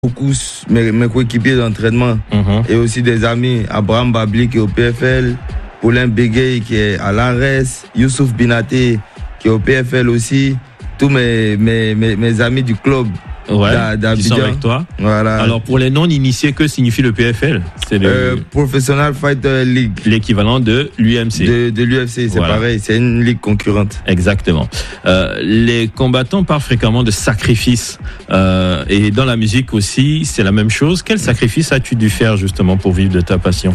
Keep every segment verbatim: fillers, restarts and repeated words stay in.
beaucoup mes, mes coéquipiers d'entraînement mm-hmm. et aussi des amis. Abraham Babli qui est au P F L, Paulin Bégué qui est à l'A R E S, Youssouf Binaté qui est au P F L aussi. Tous mes, mes, mes, mes amis du club. Ouais, qui sont avec toi. Voilà. Alors pour les non-initiés, que signifie le P F L? C'est le euh, Professional Fighter League. L'équivalent de l'U M C. De, de l'U F C, c'est voilà. Pareil, c'est une ligue concurrente. Exactement. Euh, les combattants parlent fréquemment de sacrifices. Euh, et dans la musique aussi, c'est la même chose. Quel sacrifice as-tu dû faire justement pour vivre de ta passion?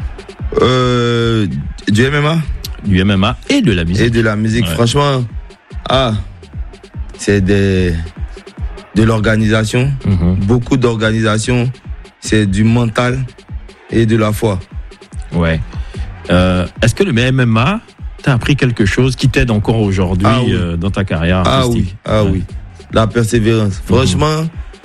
euh, Du M M A. Du M M A et de la musique. Et de la musique, ouais. Franchement, ah, c'est des... de l'organisation, mmh. beaucoup d'organisation, c'est du mental et de la foi. Ouais. Euh, est-ce que le M M A t'a appris quelque chose qui t'aide encore aujourd'hui ah oui. euh, dans ta carrière artistique? Ah oui, ah ouais. oui. La persévérance. Mmh. Franchement,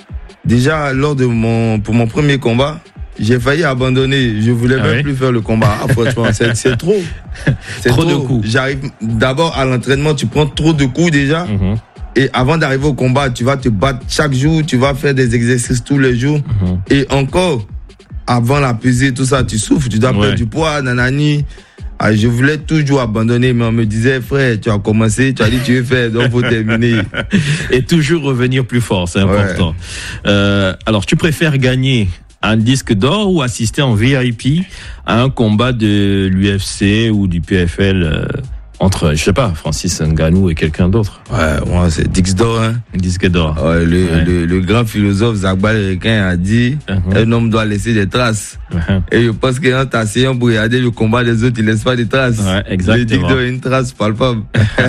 déjà lors de mon pour mon premier combat, j'ai failli abandonner. Je voulais ah même oui? plus faire le combat. Ah, franchement, c'est, c'est trop. C'est trop, trop de coups. J'arrive d'abord à l'entraînement, tu prends trop de coups déjà. Mmh. Et avant d'arriver au combat, tu vas te battre chaque jour, tu vas faire des exercices tous les jours. Mmh. Et encore, avant la pesée, tout ça, tu souffres, tu dois ouais. perdre du poids, nanani. Ah, je voulais toujours abandonner, mais on me disait, frère, tu as commencé, tu as dit tu veux faire, donc faut terminer. Et toujours revenir plus fort, c'est important. Ouais. Euh, alors, tu préfères gagner un disque d'or ou assister en V I P à un combat de l'U F C ou du P F L euh, entre, je sais pas, Francis Ngannou et quelqu'un d'autre? Ouais, moi, c'est disque d'or, hein. Disque d'or. Ouais, le, ouais. Le, le grand philosophe Zagbal Requin a dit, uh-huh. un homme doit laisser des traces. Uh-huh. Et je pense que quand t'asseyant pour regarder le combat des autres, il laisse pas des traces. Ouais, exactement. Le disque d'or est une trace palpable.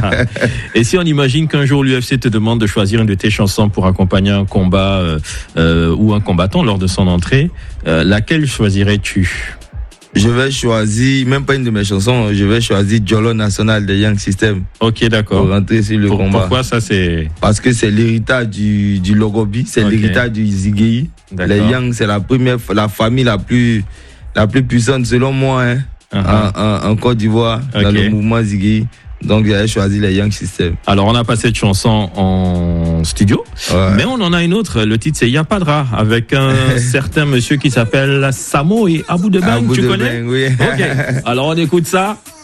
Et si on imagine qu'un jour l'U F C te demande de choisir une de tes chansons pour accompagner un combat, euh, euh, ou un combattant lors de son entrée, euh, laquelle choisirais-tu? Je vais choisir, même pas une de mes chansons, je vais choisir Jolo National de Young System. Ok, d'accord. Pour rentrer sur le pour, combat. Pourquoi ça c'est? Parce que c'est l'héritage du, du Logobi, c'est okay. l'héritage du Zigei. Les Young, c'est la première, la famille la plus, la plus puissante selon moi, hein, uh-huh. en, en, en Côte d'Ivoire, okay. dans le mouvement Zigei. Donc j'ai choisi les Young System. Alors on a passé cette chanson en studio, ouais. mais on en a une autre. Le titre c'est Yapadra avec un certain monsieur qui s'appelle Samo et Abou de Bang. Tu connais? Bang, oui. Ok. Alors on écoute ça.